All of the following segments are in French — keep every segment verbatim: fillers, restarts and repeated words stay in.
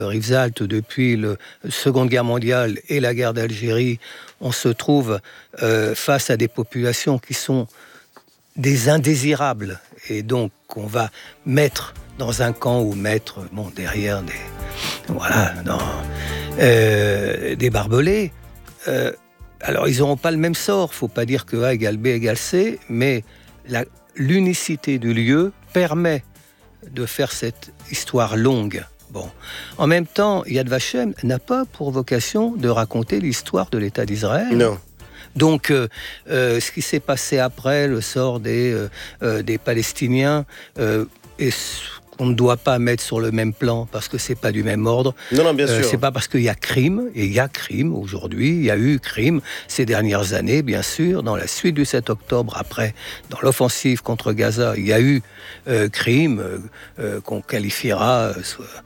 Rivesaltes, depuis la Seconde Guerre mondiale et la guerre d'Algérie, on se trouve euh, face à des populations qui sont des indésirables. Et donc, on va mettre dans un camp ou mettre bon, derrière des, voilà, dans, euh, des barbelés. Euh, alors, ils n'auront pas le même sort. Il ne faut pas dire que A égale B égale C, mais la, l'unicité du lieu permet de faire cette histoire longue. Bon. En même temps, Yad Vashem n'a pas pour vocation de raconter l'histoire de l'État d'Israël. Non. Donc, euh, euh, ce qui s'est passé après, le sort des, euh, euh, des Palestiniens, euh, et qu'on ne doit pas mettre sur le même plan parce que c'est pas du même ordre. Non, non, bien sûr. Euh, c'est pas parce qu'il y a crime, et il y a crime aujourd'hui, il y a eu crime ces dernières années, bien sûr, dans la suite du sept octobre, après, dans l'offensive contre Gaza, il y a eu euh, crime euh, euh, qu'on qualifiera, euh,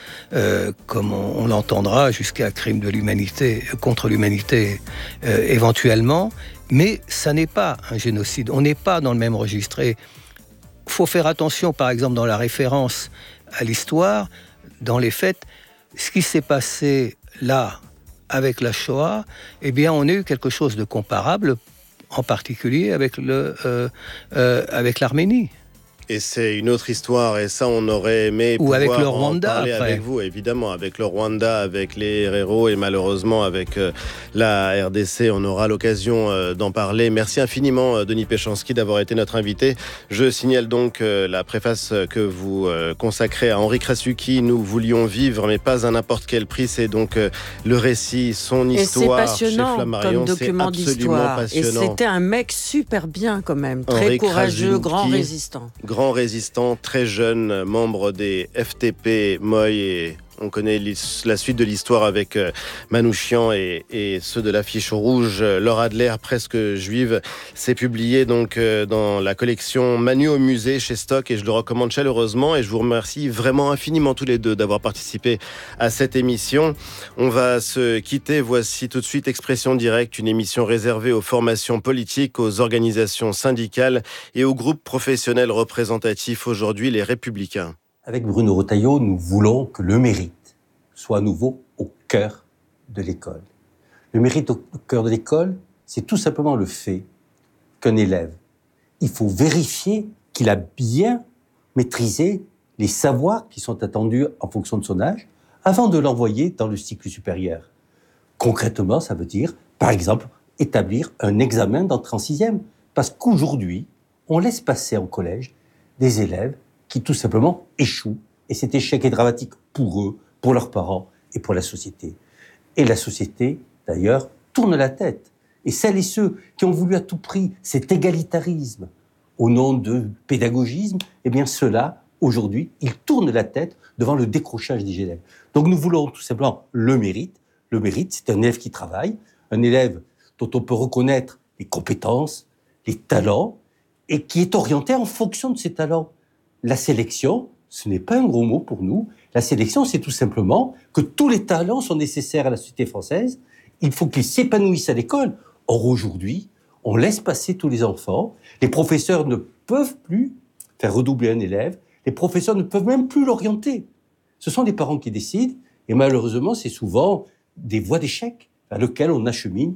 euh, comme on, on l'entendra, jusqu'à crime de l'humanité, euh, contre l'humanité euh, éventuellement, mais ça n'est pas un génocide, on n'est pas dans le même registre. Et il faut faire attention, par exemple, dans la référence à l'histoire, dans les faits, ce qui s'est passé là, avec la Shoah, eh bien, on a eu quelque chose de comparable, en particulier avec, le, euh, euh, avec l'Arménie. Et c'est une autre histoire, et ça, on aurait aimé Ou pouvoir avec le en Rwanda, parler après. avec vous, évidemment, avec le Rwanda, avec les héros, et malheureusement avec euh, la R D C, on aura l'occasion euh, d'en parler. Merci infiniment, euh, Denis Péchanski, d'avoir été notre invité. Je signale donc euh, la préface que vous euh, consacrez à Henri Krasuki, Nous voulions vivre, mais pas à n'importe quel prix. C'est donc euh, le récit, son histoire. Et c'est passionnant chez Flammarion. comme document C'est absolument d'histoire. passionnant. Et c'était un mec super bien quand même, très Henri courageux, Krasuki, grand résistant. Grand résistant, très jeune, membre des F T P, Moy, et on connaît la suite de l'histoire avec euh, Manouchian et, et ceux de l'affiche rouge. Laure Adler, presque juive, c'est publié donc euh, dans la collection Manu au musée chez Stock, et je le recommande chaleureusement, et je vous remercie vraiment infiniment tous les deux d'avoir participé à cette émission. On va se quitter, voici tout de suite Expression Directe, une émission réservée aux formations politiques, aux organisations syndicales et aux groupes professionnels représentatifs, aujourd'hui les Républicains. Avec Bruno Retailleau, nous voulons que le mérite soit à nouveau au cœur de l'école. Le mérite au cœur de l'école, c'est tout simplement le fait qu'un élève, il faut vérifier qu'il a bien maîtrisé les savoirs qui sont attendus en fonction de son âge avant de l'envoyer dans le cycle supérieur. Concrètement, ça veut dire, par exemple, établir un examen d'entrée en sixième. Parce qu'aujourd'hui, on laisse passer en collège des élèves qui tout simplement échouent. Et cet échec est dramatique pour eux, pour leurs parents et pour la société. Et la société, d'ailleurs, tourne la tête. Et celles et ceux qui ont voulu à tout prix cet égalitarisme au nom de pédagogisme, eh bien ceux-là, aujourd'hui, ils tournent la tête devant le décrochage des élèves. Donc nous voulons tout simplement le mérite. Le mérite, c'est un élève qui travaille, un élève dont on peut reconnaître les compétences, les talents, et qui est orienté en fonction de ses talents. La sélection, ce n'est pas un gros mot pour nous. La sélection, c'est tout simplement que tous les talents sont nécessaires à la société française. Il faut qu'ils s'épanouissent à l'école. Or, aujourd'hui, on laisse passer tous les enfants. Les professeurs ne peuvent plus faire redoubler un élève. Les professeurs ne peuvent même plus l'orienter. Ce sont les parents qui décident. Et malheureusement, c'est souvent des voies d'échec vers lesquelles on achemine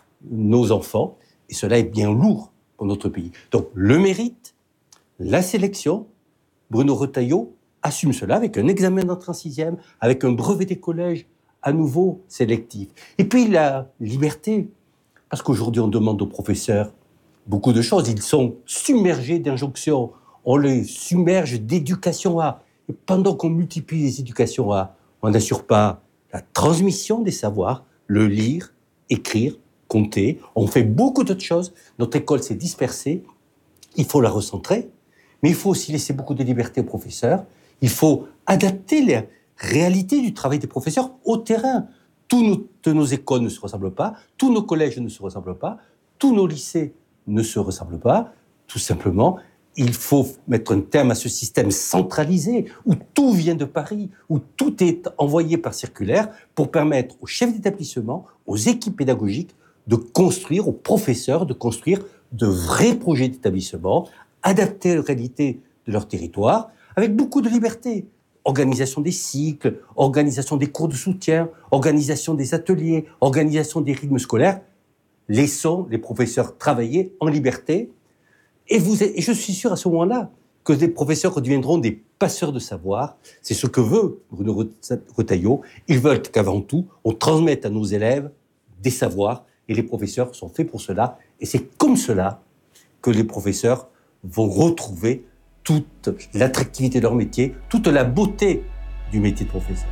nos enfants. Et cela est bien lourd pour notre pays. Donc, le mérite, la sélection, Bruno Retailleau assume cela avec un examen d'entrée en sixième, avec un brevet des collèges à nouveau sélectif. Et puis la liberté, parce qu'aujourd'hui on demande aux professeurs beaucoup de choses, ils sont submergés d'injonctions, on les submerge d'éducation A. Et pendant qu'on multiplie les éducations A, on n'assure pas la transmission des savoirs, le lire, écrire, compter. On fait beaucoup d'autres choses. Notre école s'est dispersée. Il faut la recentrer. Mais il faut aussi laisser beaucoup de liberté aux professeurs. Il faut adapter les réalités du travail des professeurs au terrain. Toutes nos écoles ne se ressemblent pas, tous nos collèges ne se ressemblent pas, tous nos lycées ne se ressemblent pas. Tout simplement, il faut mettre un terme à ce système centralisé où tout vient de Paris, où tout est envoyé par circulaire pour permettre aux chefs d'établissement, aux équipes pédagogiques de construire, aux professeurs de construire de vrais projets d'établissement adaptés à la réalité de leur territoire, avec beaucoup de liberté. organisation des cycles, organisation des cours de soutien, organisation des ateliers, organisation des rythmes scolaires. Laissons les professeurs travailler en liberté. Et, vous, et je suis sûr à ce moment-là que les professeurs redeviendront des passeurs de savoir. C'est ce que veut Bruno Retailleau. Ils veulent qu'avant tout, on transmette à nos élèves des savoirs. Et les professeurs sont faits pour cela. Et c'est comme cela que les professeurs vont retrouver toute l'attractivité de leur métier, toute la beauté du métier de professeur.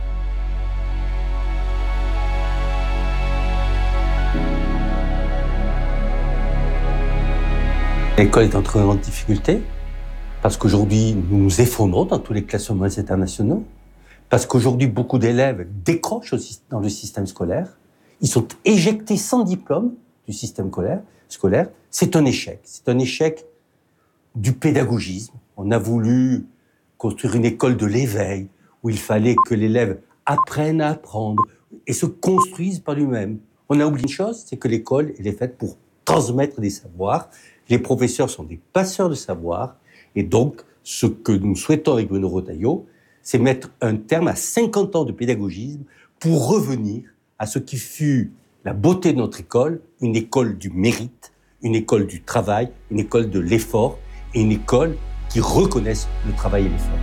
L'école est en très grande difficulté, parce qu'aujourd'hui, nous nous effondrons dans tous les classements internationaux, parce qu'aujourd'hui, beaucoup d'élèves décrochent dans le système scolaire, ils sont éjectés sans diplôme du système scolaire. scolaire. C'est un échec. C'est un échec du pédagogisme. On a voulu construire une école de l'éveil, où il fallait que l'élève apprenne à apprendre et se construise par lui-même. On a oublié une chose, c'est que l'école, elle est faite pour transmettre des savoirs. Les professeurs sont des passeurs de savoir. Et donc, ce que nous souhaitons avec Bruno Retailleau, c'est mettre un terme à cinquante ans de pédagogisme pour revenir à ce qui fut la beauté de notre école, une école du mérite, une école du travail, une école de l'effort et une école qui reconnaisse le travail et l'effort.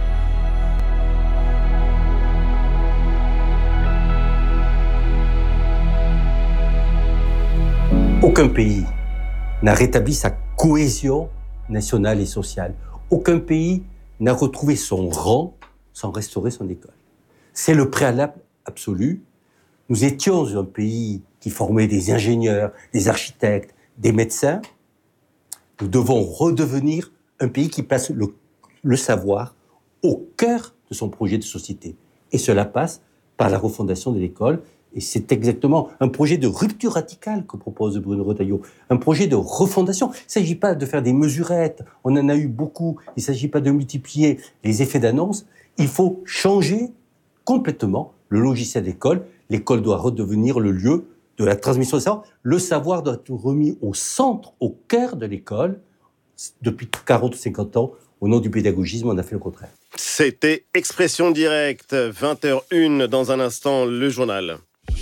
Aucun pays n'a rétabli sa cohésion nationale et sociale. Aucun pays n'a retrouvé son rang sans restaurer son école. C'est le préalable absolu. Nous étions un pays qui formait des ingénieurs, des architectes, des médecins. Nous devons redevenir un pays qui place le, le savoir au cœur de son projet de société. Et cela passe par la refondation de l'école. Et c'est exactement un projet de rupture radicale que propose Bruno Retailleau, un projet de refondation. Il ne s'agit pas de faire des mesurettes, on en a eu beaucoup, il ne s'agit pas de multiplier les effets d'annonce, il faut changer complètement le logiciel d'école. L'école doit redevenir le lieu de la transmission du savoir. Le savoir doit être remis au centre, au cœur de l'école. Depuis quarante ou cinquante ans, au nom du pédagogisme, on a fait le contraire. C'était Expression Directe, vingt heures une, dans un instant, le journal.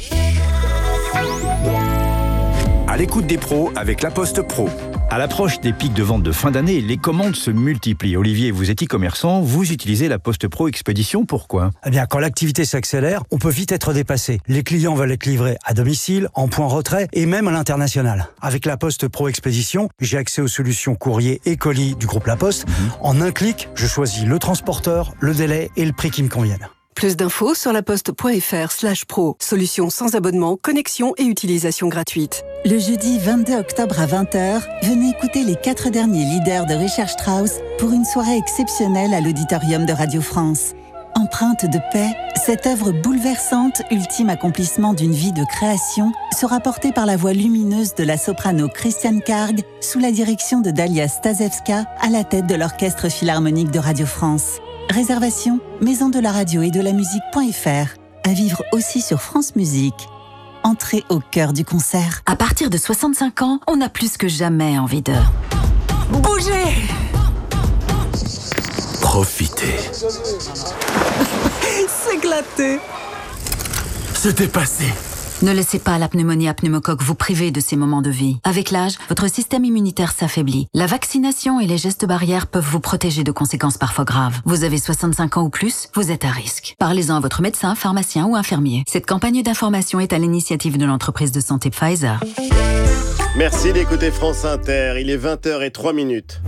À l'écoute des pros avec La Poste Pro. À l'approche des pics de vente de fin d'année, les commandes se multiplient. Olivier, vous êtes e-commerçant, vous utilisez La Poste Pro Expédition, pourquoi ? Eh bien, quand l'activité s'accélère, on peut vite être dépassé. Les clients veulent être livrés à domicile, en point retrait et même à l'international. Avec La Poste Pro Expédition, j'ai accès aux solutions courrier et colis du groupe La Poste. Mmh. En un clic, je choisis le transporteur, le délai et le prix qui me conviennent. Plus d'infos sur laposte.fr slash pro. Solution sans abonnement, connexion et utilisation gratuite. Le jeudi vingt-deux octobre à vingt heures, venez écouter les quatre derniers leaders de Richard Strauss pour une soirée exceptionnelle à l'Auditorium de Radio France. Empreinte de paix, cette œuvre bouleversante, ultime accomplissement d'une vie de création, sera portée par la voix lumineuse de la soprano Christiane Karg sous la direction de Dalia Stasevska à la tête de l'Orchestre Philharmonique de Radio France. Réservation, maison de la radio et de la musique.fr. À vivre aussi sur France Musique. Entrez au cœur du concert. À partir de soixante-cinq ans, on a plus que jamais envie de bouger. Profitez. S'éclater. Se dépasser. Ne laissez pas la pneumonie à pneumocoque vous priver de ces moments de vie. Avec l'âge, votre système immunitaire s'affaiblit. La vaccination et les gestes barrières peuvent vous protéger de conséquences parfois graves. Vous avez soixante-cinq ans ou plus, vous êtes à risque. Parlez-en à votre médecin, pharmacien ou infirmier. Cette campagne d'information est à l'initiative de l'entreprise de santé Pfizer. Merci d'écouter France Inter. Il est vingt heures zéro trois minutes.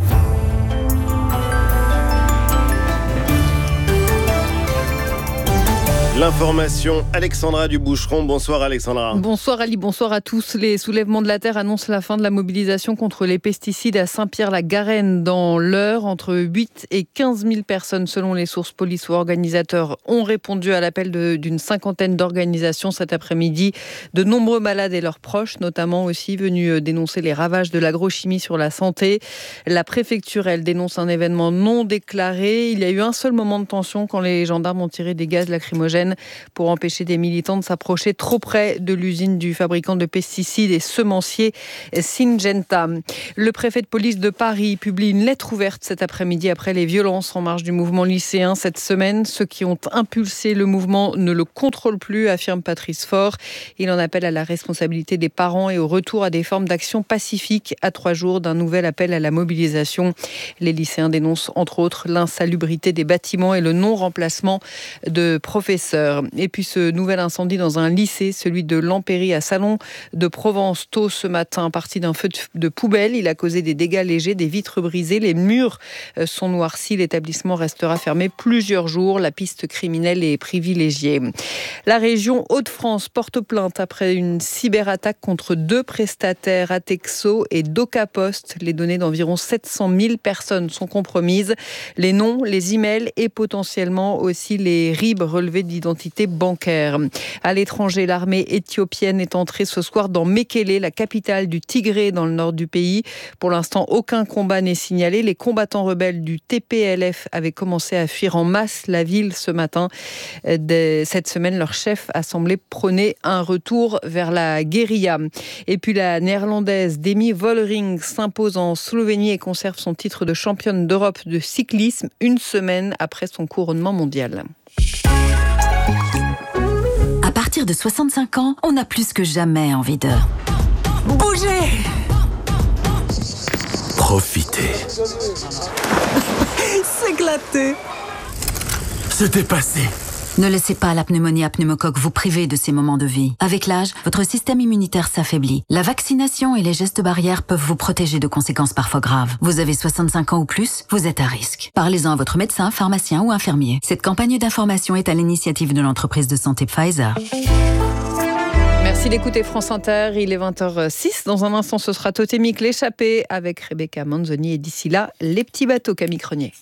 L'information, Alexandra Duboucheron. Bonsoir Alexandra. Bonsoir Ali, bonsoir à tous. Les soulèvements de la terre annoncent la fin de la mobilisation contre les pesticides à Saint-Pierre-la-Garenne dans l'Eure. Entre huit et quinze mille personnes, selon les sources police ou organisateurs, ont répondu à l'appel de, d'une cinquantaine d'organisations cet après-midi. De nombreux malades et leurs proches, notamment aussi, venus dénoncer les ravages de l'agrochimie sur la santé. La préfecture, elle, dénonce un événement non déclaré. Il y a eu un seul moment de tension quand les gendarmes ont tiré des gaz lacrymogènes semaine pour empêcher des militants de s'approcher trop près de l'usine du fabricant de pesticides et semenciers Syngenta. Le préfet de police de Paris publie une lettre ouverte cet après-midi après les violences en marge du mouvement lycéen cette semaine. Ceux qui ont impulsé le mouvement ne le contrôlent plus, affirme Patrice Faure. Il en appelle à la responsabilité des parents et au retour à des formes d'action pacifique à trois jours d'un nouvel appel à la mobilisation. Les lycéens dénoncent entre autres l'insalubrité des bâtiments et le non-remplacement de professeurs. Et puis ce nouvel incendie dans un lycée, celui de Lampéry à Salon de Provence, tôt ce matin, parti d'un feu de poubelle. Il a causé des dégâts légers, des vitres brisées, les murs sont noircis. L'établissement restera fermé plusieurs jours. La piste criminelle est privilégiée. La région Hauts-de-France porte plainte après une cyberattaque contre deux prestataires, Atexo et DocaPost. Les données d'environ sept cent mille personnes sont compromises. Les noms, les emails et potentiellement aussi les R I B relevés d'identité bancaire. À l'étranger, l'armée éthiopienne est entrée ce soir dans Mekele, la capitale du Tigré dans le nord du pays. Pour l'instant, aucun combat n'est signalé. Les combattants rebelles du T P L F avaient commencé à fuir en masse la ville ce matin. Cette semaine, leur chef a semblé prôner un retour vers la guérilla. Et puis la néerlandaise Demi Vollering s'impose en Slovénie et conserve son titre de championne d'Europe de cyclisme une semaine après son couronnement mondial. À partir de soixante-cinq ans, on a plus que jamais envie de bouger. Profiter. S'éclater. Se dépasser. Ne laissez pas la pneumonie à pneumocoque vous priver de ces moments de vie. Avec l'âge, votre système immunitaire s'affaiblit. La vaccination et les gestes barrières peuvent vous protéger de conséquences parfois graves. Vous avez soixante-cinq ans ou plus, vous êtes à risque. Parlez-en à votre médecin, pharmacien ou infirmier. Cette campagne d'information est à l'initiative de l'entreprise de santé Pfizer. Merci d'écouter France Inter, il est vingt heures six. Dans un instant, ce sera Totémique l'échappée avec Rebecca Manzoni et d'ici là, les petits bateaux Camille Cronier.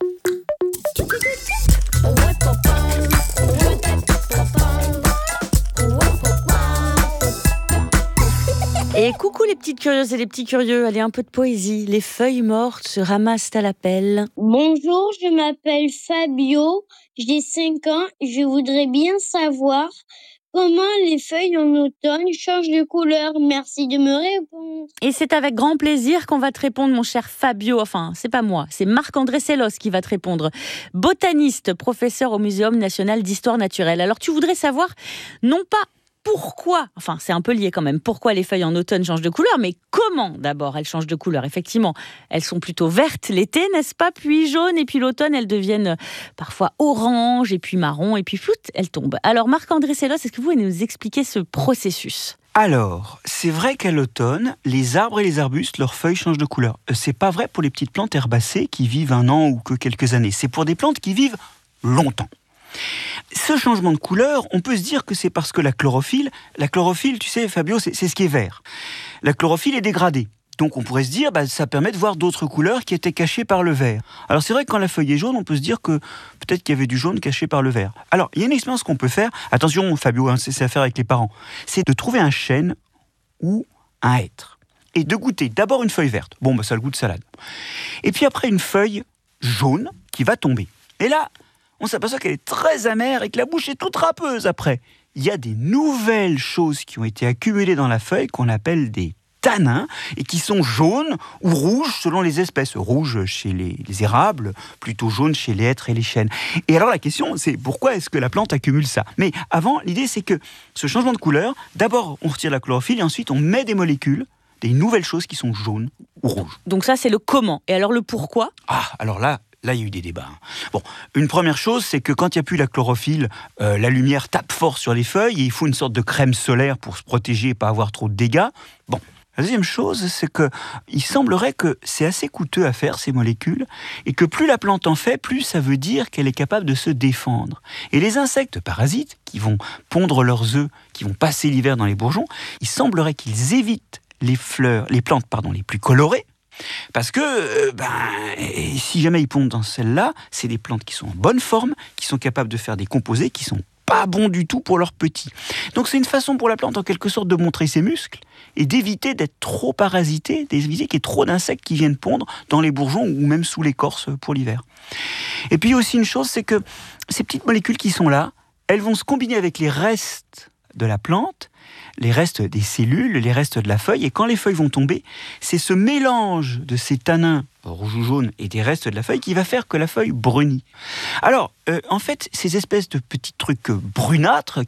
Et coucou les petites curieuses et les petits curieux, allez un peu de poésie. Les feuilles mortes se ramassent à la pelle. Bonjour, je m'appelle Fabio, j'ai cinq ans et je voudrais bien savoir comment les feuilles en automne changent de couleur. Merci de me répondre. Et c'est avec grand plaisir qu'on va te répondre, mon cher Fabio. Enfin, c'est pas moi, c'est Marc-André Sellos qui va te répondre. Botaniste, professeur au Muséum national d'histoire naturelle. Alors tu voudrais savoir, non pas pourquoi, enfin c'est un peu lié quand même, pourquoi les feuilles en automne changent de couleur, mais comment d'abord elles changent de couleur. Effectivement, elles sont plutôt vertes l'été, n'est-ce pas, puis jaunes, et puis l'automne elles deviennent parfois orange, et puis marron, et puis flout, elles tombent. Alors Marc-André Sellos, est-ce que vous pouvez nous expliquer ce processus ? Alors, c'est vrai qu'à l'automne, les arbres et les arbustes, leurs feuilles changent de couleur. C'est pas vrai pour les petites plantes herbacées qui vivent un an ou que quelques années. C'est pour des plantes qui vivent longtemps. Ce changement de couleur, on peut se dire que c'est parce que la chlorophylle, la chlorophylle, tu sais, Fabio, c'est, c'est ce qui est vert. La chlorophylle est dégradée. Donc on pourrait se dire, bah, ça permet de voir d'autres couleurs qui étaient cachées par le vert. Alors c'est vrai que quand la feuille est jaune, on peut se dire que peut-être qu'il y avait du jaune caché par le vert. Alors il y a une expérience qu'on peut faire, attention Fabio, hein, c'est, c'est à faire avec les parents, c'est de trouver un chêne ou un hêtre. Et de goûter d'abord une feuille verte. Bon, bah, ça a le goût de salade. Et puis après une feuille jaune qui va tomber. Et là, on s'aperçoit qu'elle est très amère et que la bouche est toute râpeuse après. Il y a des nouvelles choses qui ont été accumulées dans la feuille qu'on appelle des tanins et qui sont jaunes ou rouges selon les espèces. Rouge chez les, les érables, plutôt jaune chez les hêtres et les chênes. Et alors la question, c'est pourquoi est-ce que la plante accumule ça ? Mais avant, l'idée c'est que ce changement de couleur, d'abord on retire la chlorophylle et ensuite on met des molécules, des nouvelles choses qui sont jaunes ou rouges. Donc ça c'est le comment. Et alors le pourquoi ? Ah, alors là... Là, il y a eu des débats. Bon, une première chose, c'est que quand il n'y a plus la chlorophylle, euh, la lumière tape fort sur les feuilles et il faut une sorte de crème solaire pour se protéger et pas avoir trop de dégâts. Bon, la deuxième chose, c'est que il semblerait que c'est assez coûteux à faire, ces molécules, et que plus la plante en fait, plus ça veut dire qu'elle est capable de se défendre. Et les insectes parasites, qui vont pondre leurs œufs, qui vont passer l'hiver dans les bourgeons, il semblerait qu'ils évitent les fleurs, les plantes pardon, les plus colorées, parce que euh, ben, si jamais ils pondent dans celle-là, c'est des plantes qui sont en bonne forme, qui sont capables de faire des composés qui sont pas bons du tout pour leurs petits. Donc c'est une façon pour la plante en quelque sorte de montrer ses muscles et d'éviter d'être trop parasitée, d'éviter qu'il y ait trop d'insectes qui viennent pondre dans les bourgeons ou même sous l'écorce pour l'hiver. Et puis aussi une chose, c'est que ces petites molécules qui sont là, elles vont se combiner avec les restes de la plante, les restes des cellules, les restes de la feuille, et quand les feuilles vont tomber, c'est ce mélange de ces tanins rouge ou jaune et des restes de la feuille qui va faire que la feuille brunit. Alors, euh, en fait, ces espèces de petits trucs brunâtres